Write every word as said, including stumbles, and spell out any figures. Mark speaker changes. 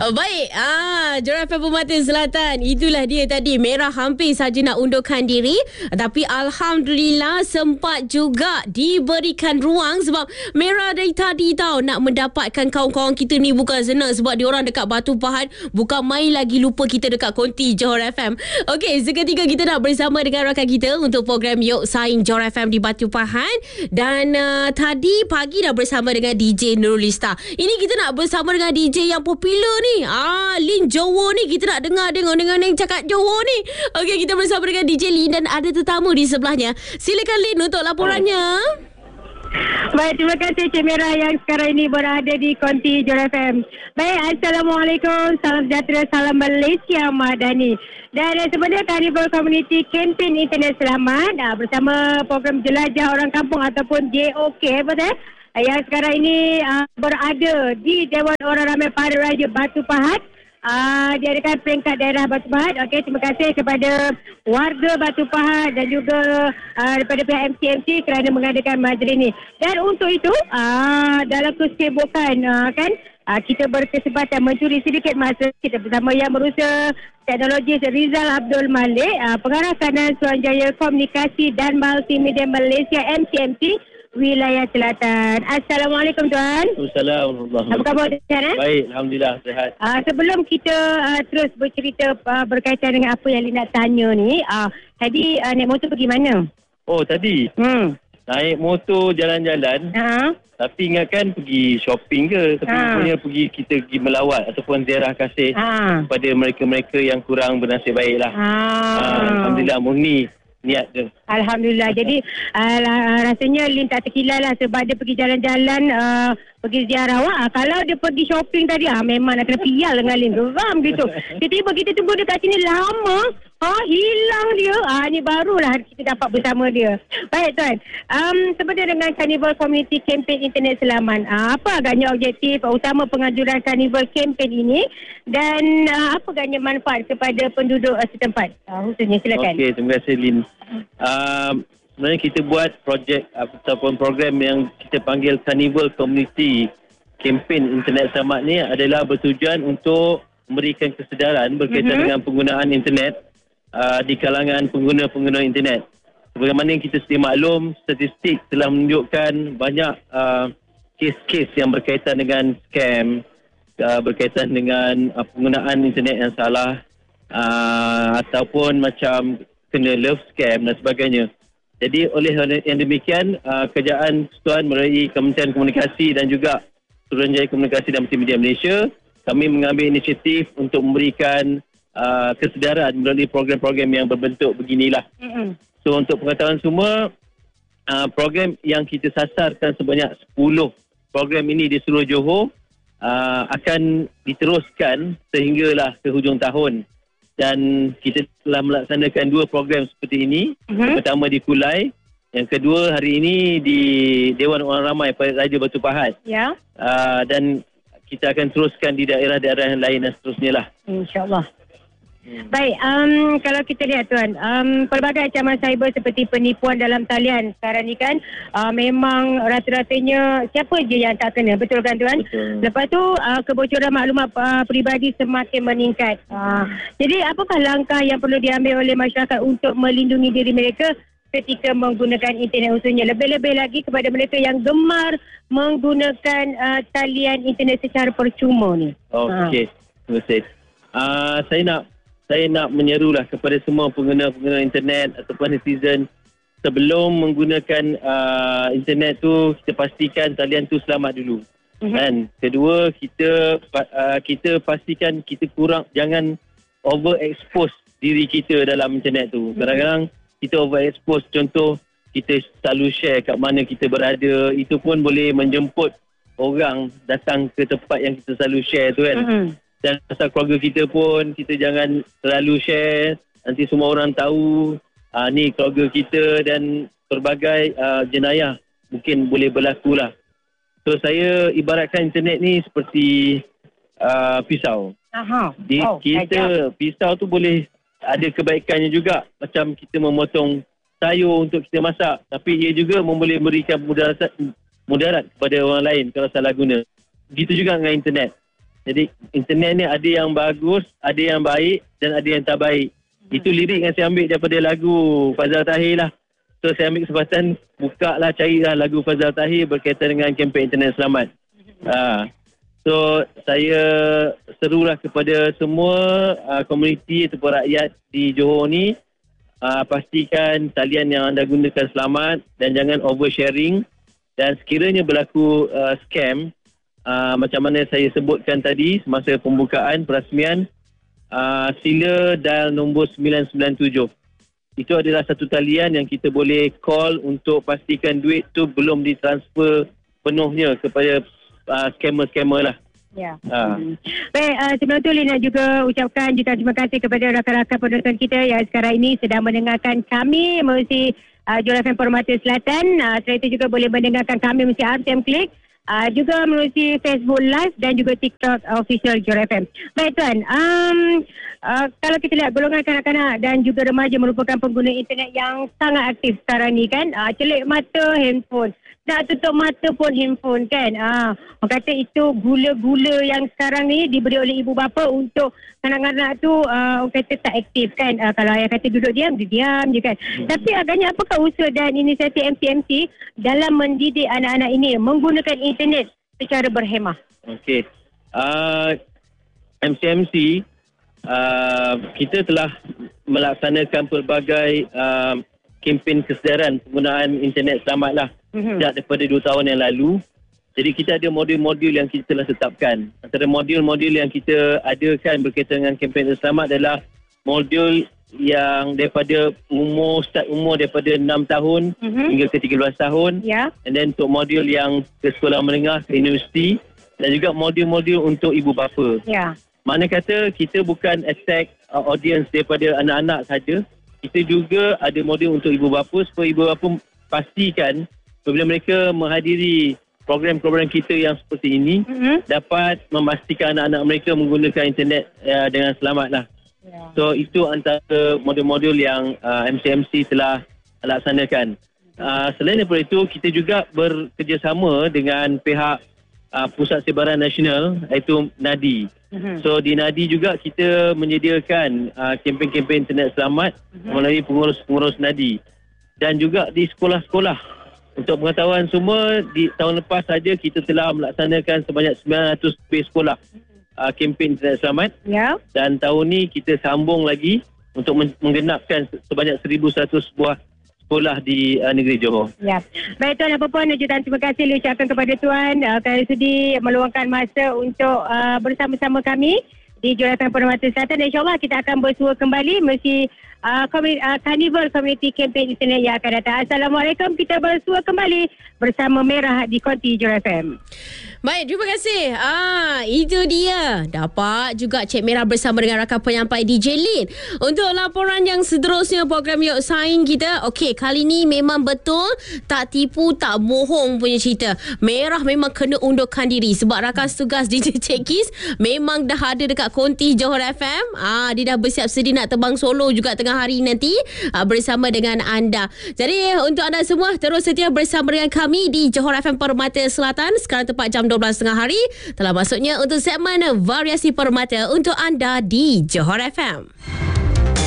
Speaker 1: Oh, baik, ah, Johor F M Pematang Selatan. Itulah dia tadi. Merah hampir saja nak undurkan diri, tapi Alhamdulillah sempat juga diberikan ruang sebab Merah dari tadi tahu nak mendapatkan kawan-kawan kita ni bukan senang sebab diorang dekat Batu Pahat, bukan main lagi lupa kita dekat konti Johor F M. Okey, seketika kita nak bersama dengan rakan kita untuk program Yok Saing Johor F M di Batu Pahat. Dan uh, tadi pagi dah bersama dengan D J Nurulista. Ini kita nak bersama dengan D J yang popular ni. Ah, Lin Johor ni. Kita nak dengar dengar dengan yang cakap Johor ni. Okey, kita bersama dengan D J Lin dan ada tetamu di sebelahnya. Silakan Lin untuk laporannya.
Speaker 2: Baik, terima kasih Cik Merah yang sekarang ini berada di konti Johor F M. Baik, Assalamualaikum, salam sejahtera, salam Malaysia Madani. Dan uh, sebenarnya Carnival Community Campaign Internet Selamat uh, bersama program Jelajah Orang Kampung ataupun J O K, betul? Uh, yang sekarang ini uh, berada di Dewan Orang Ramai Pada Raja Batu Pahat. Uh, diadakan peringkat daerah Batu Pahat. Okey, terima kasih kepada warga Batu Pahat dan juga uh, daripada pihak M C M C kerana mengadakan majlis ini. Dan untuk itu, uh, dalam kesibukan uh, kan, uh, kita berkesempatan mencuri sedikit masa kita bersama Yang Berusaha Teknologi Rizal Abdul Malik, uh, Pengarah Kanan Suruhanjaya Komunikasi dan Multimedia Malaysia M C M C Wilayah Selatan. Assalamualaikum tuan.
Speaker 3: Assalamualaikum.
Speaker 2: Apa khabar tuan? Eh?
Speaker 3: Baik, alhamdulillah sihat.
Speaker 2: Uh, sebelum kita uh, terus bercerita uh, berkaitan dengan apa yang Lina nak tanya ni, uh, tadi uh, naik motor pergi mana?
Speaker 3: Oh, tadi
Speaker 2: Hmm.
Speaker 3: naik motor jalan-jalan.
Speaker 2: Ha.
Speaker 3: Tapi ingatkan pergi shopping ke? Tapi
Speaker 2: Ha.
Speaker 3: punya pergi kita pergi melawat ataupun ziarah kasih
Speaker 2: Ha.
Speaker 3: kepada mereka-mereka yang kurang bernasib baiklah.
Speaker 2: Ha.
Speaker 3: Ha, alhamdulillah murni niat dia.
Speaker 2: Alhamdulillah. Jadi uh, rasanya Lin tak terkilal lah sebab dia pergi jalan-jalan, uh, pergi ziarah. Wah, kalau dia pergi shopping tadi, ah memang nak kena pial dengan Lin. Geram gitu. Tiba-tiba kita tunggu dekat sini lama. Ah, hilang dia. Ah, ni barulah kita dapat bersama dia. Baik tuan. Um, sebenarnya dengan Carnival Community Campaign Internet Selamat, ah, apa agaknya objektif utama penganjuran Carnival Campaign ini dan ah, apa agaknya manfaat kepada penduduk uh, setempat? Ah, khususnya silakan.
Speaker 3: Okey, terima kasih Lin. Uh, sebenarnya kita buat projek ataupun program yang kita panggil Carnival Community Campaign Internet Selamat ni adalah bertujuan untuk memberikan kesedaran berkaitan mm-hmm. dengan penggunaan internet uh, di kalangan pengguna-pengguna internet. Sebagaimana kita sedia maklum, statistik telah menunjukkan banyak uh, kes-kes yang berkaitan dengan scam, uh, berkaitan dengan uh, penggunaan internet yang salah uh, ataupun macam kena love scam dan sebagainya. Jadi oleh yang demikian, uh, kerajaan Persekutuan melalui Kementerian Komunikasi dan juga Suruhanjaya Komunikasi dan Multimedia Malaysia, kami mengambil inisiatif untuk memberikan uh, kesedaran melalui program-program yang berbentuk beginilah. Mm-hmm. So untuk pengetahuan semua, uh, program yang kita sasarkan sebanyak sepuluh program ini di seluruh Johor uh, akan diteruskan sehinggalah ke hujung tahun. Dan kita telah melaksanakan dua program seperti ini. Uh-huh. Yang pertama di Kulai, yang kedua hari ini di Dewan Orang Ramai pada Raja Batu Pahat.
Speaker 2: Ya.
Speaker 3: Uh, dan kita akan teruskan di daerah-daerah yang lain dan seterusnya lah.
Speaker 2: InsyaAllah. Hmm. Baik, um, kalau kita lihat tuan, um, pelbagai ancaman cyber seperti penipuan dalam talian sekarang ni kan, uh, memang rata-ratanya siapa je yang tak kena, betul kan tuan? Betul. Lepas tu uh, kebocoran maklumat uh, peribadi semakin meningkat. Uh, jadi apakah langkah yang perlu diambil oleh masyarakat untuk melindungi diri mereka ketika menggunakan internet, khususnya lebih-lebih lagi kepada mereka yang gemar menggunakan uh, talian internet secara percuma ni?
Speaker 3: Okey, terima kasih. Uh, saya nak Saya nak menyerulah kepada semua pengguna-pengguna internet ataupun netizen, sebelum menggunakan uh, internet tu, kita pastikan talian tu selamat dulu. Mm-hmm. Dan kedua, kita uh, kita pastikan kita kurang, jangan overexpose diri kita dalam internet tu. Mm-hmm. Kadang-kadang kita overexpose, contoh kita selalu share kat mana kita berada, itu pun boleh menjemput orang datang ke tempat yang kita selalu share tu kan. Mm-hmm. Dan pasal keluarga kita pun, kita jangan terlalu share. Nanti semua orang tahu uh, ni keluarga kita dan pelbagai uh, jenayah mungkin boleh berlaku lah. So saya ibaratkan internet ni seperti uh, pisau.
Speaker 2: Aha.
Speaker 3: Di, oh, kita, ajak. Pisau tu boleh ada kebaikannya juga. Macam kita memotong sayur untuk kita masak. Tapi ia juga boleh memberikan mudarat, mudarat kepada orang lain kalau salah guna. Begitu juga dengan internet. Jadi internet ni ada yang bagus, ada yang baik dan ada yang tak baik. Itu lirik yang saya ambil daripada lagu Fazal Tahir lah. So saya ambil kesempatan buka lah, carilah lagu Fazal Tahir berkaitan dengan kempen internet selamat. Ha. So saya serulah kepada semua uh, komuniti ataupun rakyat di Johor ni, uh, pastikan talian yang anda gunakan selamat dan jangan oversharing. Dan sekiranya berlaku uh, scam, uh, macam mana saya sebutkan tadi semasa pembukaan perasmian, Uh, sila dial nombor sembilan sembilan tujuh. Itu adalah satu talian yang kita boleh call untuk pastikan duit tu belum ditransfer penuhnya kepada uh, scammer-scammer lah.
Speaker 2: Ya.
Speaker 3: Ha.
Speaker 2: Hmm. Baik, uh, sebelum tu Lina juga ucapkan jutaan terima kasih kepada rakan-rakan penonton kita yang sekarang ini sedang mendengarkan kami melalui uh, Johor F M Permata Selatan. Uh, selain itu juga boleh mendengarkan kami melalui R T M Klik. Uh, juga melalui Facebook Live dan juga TikTok official Johor F M. Baik tuan, um, uh, kalau kita lihat golongan kanak-kanak dan juga remaja merupakan pengguna internet yang sangat aktif sekarang ni kan. Uh, celik mata handphone, nak tutup mata pun handphone kan. Uh, orang kata itu gula-gula yang sekarang ni diberi oleh ibu bapa untuk kanak-kanak tu uh, orang kata tak aktif kan. Uh, kalau ayah kata duduk diam, dia diam je kan. Hmm. Tapi agaknya apakah usaha dan inisiatif M C M C dalam mendidik anak-anak ini menggunakan internet secara berhemah?
Speaker 3: Okey. Uh, M C M C, uh, kita telah melaksanakan pelbagai uh, kempen kesedaran penggunaan internet selamat lah. Mm-hmm. Sejak daripada dua tahun yang lalu. Jadi kita ada modul-modul yang kita telah tetapkan. Antara modul-modul yang kita adakan berkaitan dengan kempen selamat adalah modul yang daripada umur, start umur daripada enam tahun mm-hmm. hingga ke tiga belas tahun.
Speaker 2: Yeah.
Speaker 3: And then untuk modul yang ke sekolah menengah, ke universiti. Dan juga modul-modul untuk ibu bapa.
Speaker 2: Yeah.
Speaker 3: Mana kata kita bukan attack uh, audience daripada anak-anak saja. Kita juga ada modul untuk ibu bapa supaya ibu bapa pastikan apabila mereka menghadiri program-program kita yang seperti ini mm-hmm. dapat memastikan anak-anak mereka menggunakan internet uh, dengan selamat lah. Yeah. So itu antara modul-modul yang uh, M C M C telah laksanakan. Uh, selain daripada itu, kita juga bekerjasama dengan pihak uh, Pusat Sebaran Nasional iaitu NADI. Mm-hmm. So di NADI juga kita menyediakan uh, kempen-kempen internet selamat mm-hmm. melalui pengurus-pengurus NADI. Dan juga di sekolah-sekolah. Untuk pengetahuan semua, di tahun lepas saja kita telah melaksanakan sebanyak sembilan ratus lebih sekolah uh, kempen internet selamat.
Speaker 2: Ya.
Speaker 3: Dan tahun ni kita sambung lagi untuk menggenapkan sebanyak seribu seratus buah sekolah di uh, negeri Johor.
Speaker 2: Ya. Baik tuan, apa pun jutaan terima kasih diucapkan kepada tuan uh, kerana sudi meluangkan masa untuk uh, bersama-sama kami di Johor F M Permata Selatan. Dan insyaAllah kita akan bersua kembali mesti uh, uh, Carnival Community Campaign Internet yang akan datang. Assalamualaikum, kita bersua kembali bersama Merah di Konti Johor F M.
Speaker 1: Baik, terima kasih. Ah, itu dia. Dapat juga Cik Merah bersama dengan rakan penyampai D J Lin. Untuk laporan yang seterusnya program Yok Saing kita. Okey, kali ni memang betul. Tak tipu, tak bohong punya cerita. Merah memang kena undurkan diri. Sebab rakan tugas D J Cekis memang dah ada dekat Konti Johor F M. Ah, dia dah bersiap sedia nak terbang solo juga tengah hari nanti ah, bersama dengan anda. Jadi untuk anda semua terus setia bersama dengan kami di Johor F M Permata Selatan. Sekarang tepat jam dua belas tengah hari. Telah masuknya untuk segmen Variasi Permata untuk anda di Johor F M.